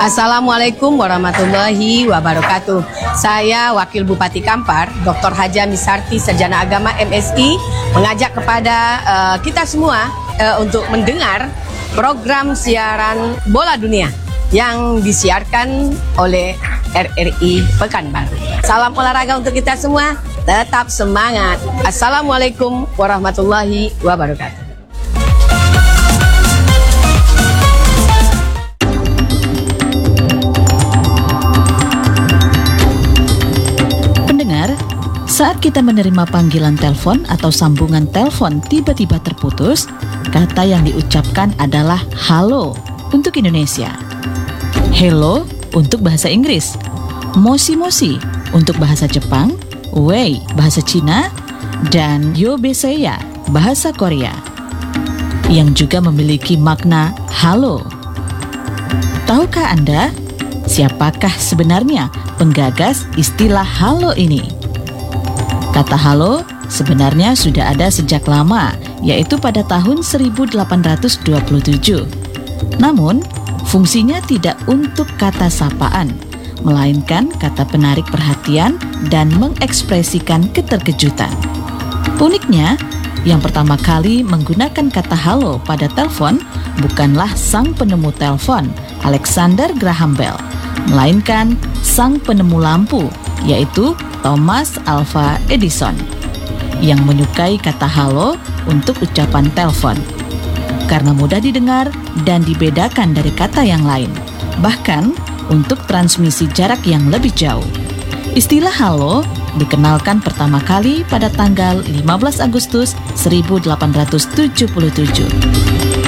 Assalamualaikum warahmatullahi wabarakatuh. Saya Wakil Bupati Kampar, Dr. Haja Misarti, Sarjana Agama MSI, mengajak kepada kita semua untuk mendengar program siaran Bola Dunia yang disiarkan oleh RRI Pekanbaru. Salam olahraga untuk kita semua, tetap semangat. Assalamualaikum warahmatullahi wabarakatuh. Saat kita menerima panggilan telepon atau sambungan telepon tiba-tiba terputus, kata yang diucapkan adalah halo untuk Indonesia, hello untuk bahasa Inggris, moshi-moshi untuk bahasa Jepang, wei bahasa Cina, dan yobeseya bahasa Korea, yang juga memiliki makna halo. Tahukah Anda siapakah sebenarnya penggagas istilah halo ini? Kata halo sebenarnya sudah ada sejak lama, yaitu pada tahun 1827. Namun, fungsinya tidak untuk kata sapaan, melainkan kata penarik perhatian dan mengekspresikan keterkejutan. Uniknya, yang pertama kali menggunakan kata halo pada telepon bukanlah sang penemu telepon, Alexander Graham Bell, melainkan sang penemu lampu, yaitu Thomas Alva Edison, yang menyukai kata halo untuk ucapan telepon karena mudah didengar dan dibedakan dari kata yang lain, bahkan untuk transmisi jarak yang lebih jauh. Istilah halo dikenalkan pertama kali pada tanggal 15 Agustus 1877.